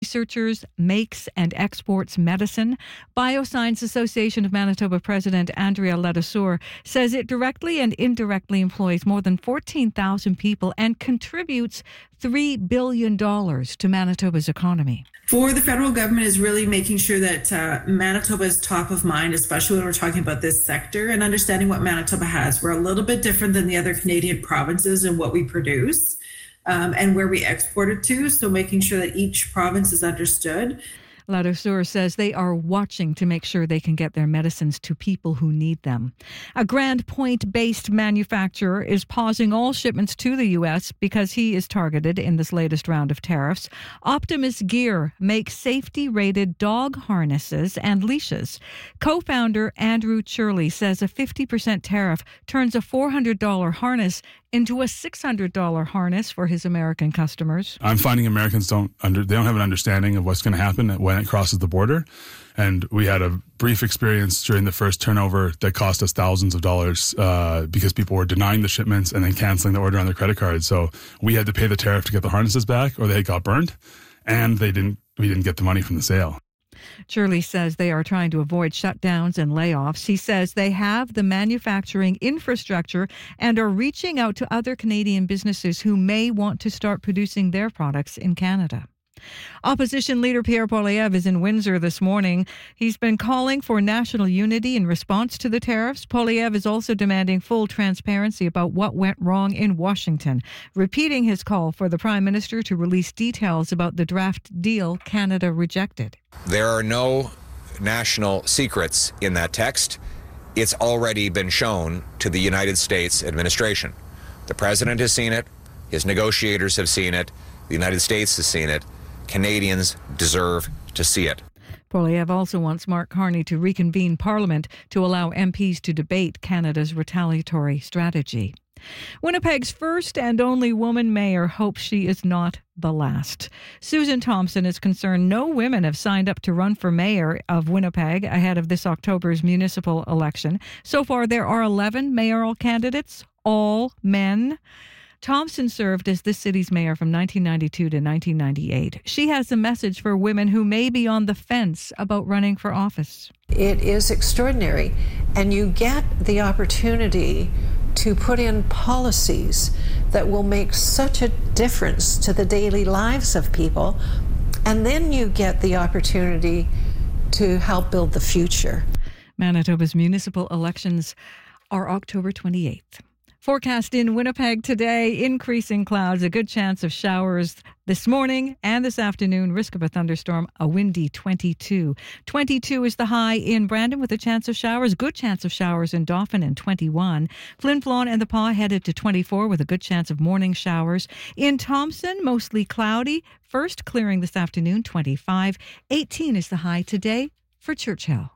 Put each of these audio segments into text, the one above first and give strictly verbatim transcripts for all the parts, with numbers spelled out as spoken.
researchers, makes and exports medicine. Bioscience Association of Manitoba President Andrea Ladouceur says it directly and indirectly employs more than fourteen thousand people and contributes three billion dollars to Manitoba's economy. For the federal government is really making sure that uh, Manitoba is top of mind, especially when we're talking about this sector and understanding what Manitoba has. We're a little bit different than the other Canadian provinces in what we produce um, and where we export it to. So making sure that each province is understood. Ladouceur says they are watching to make sure they can get their medicines to people who need them. A Grand Point-based manufacturer is pausing all shipments to the U S because he is targeted in this latest round of tariffs. Optimus Gear makes safety-rated dog harnesses and leashes. Co-founder Andrew Churley says a fifty percent tariff turns a four hundred dollars harness into a six hundred dollars harness for his American customers. I'm finding Americans don't under they don't have an understanding of what's going to happen when it crosses the border. And we had a brief experience during the first turnover that cost us thousands of dollars uh, because people were denying the shipments and then canceling the order on their credit card. So we had to pay the tariff to get the harnesses back, or they got burned, and they didn't. we didn't get the money from the sale. Churley says they are trying to avoid shutdowns and layoffs. He says they have the manufacturing infrastructure and are reaching out to other Canadian businesses who may want to start producing their products in Canada. Opposition leader Pierre Poilievre is in Windsor this morning. He's been calling for national unity in response to the tariffs. Poilievre is also demanding full transparency about what went wrong in Washington, repeating his call for the Prime Minister to release details about the draft deal Canada rejected. There are no national secrets in that text. It's already been shown to the United States administration. The President has seen it. His negotiators have seen it. The United States has seen it. Canadians deserve to see it. Poilievre also wants Mark Carney to reconvene Parliament to allow M Ps to debate Canada's retaliatory strategy. Winnipeg's first and only woman mayor hopes she is not the last. Susan Thompson is concerned no women have signed up to run for mayor of Winnipeg ahead of this October's municipal election. So far, there are eleven mayoral candidates, all men. Thompson served as this city's mayor from nineteen ninety-two to nineteen ninety-eight. She has a message for women who may be on the fence about running for office. It is extraordinary, and you get the opportunity to put in policies that will make such a difference to the daily lives of people, and then you get the opportunity to help build the future. Manitoba's municipal elections are October twenty-eighth. Forecast in Winnipeg today, increasing clouds, a good chance of showers this morning and this afternoon, risk of a thunderstorm, a windy twenty-two. twenty-two is the high in Brandon with a chance of showers, good chance of showers in Dauphin and twenty-one. Flin Flon and the Pas headed to twenty-four with a good chance of morning showers. In Thompson, mostly cloudy, first clearing this afternoon, twenty-five. eighteen is the high today for Churchill.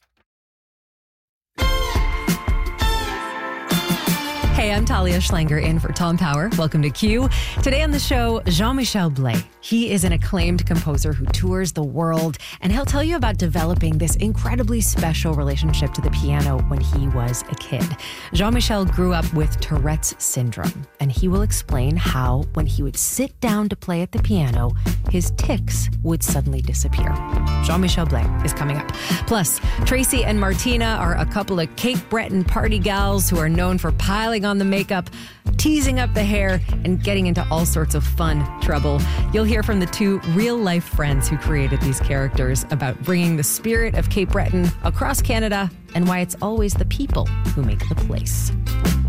Hey, I'm Talia Schlanger in for Tom Power. Welcome to Q. Today on the show, Jean-Michel Blais. He is an acclaimed composer who tours the world, and he'll tell you about developing this incredibly special relationship to the piano when he was a kid. Jean-Michel grew up with Tourette's syndrome, and he will explain how, when he would sit down to play at the piano, his tics would suddenly disappear. Jean-Michel Blais is coming up. Plus, Tracy and Martina are a couple of Cape Breton party gals who are known for piling on the makeup, teasing up the hair, and getting into all sorts of fun trouble. You'll hear from the two real-life friends who created these characters about bringing the spirit of Cape Breton across Canada and why it's always the people who make the place.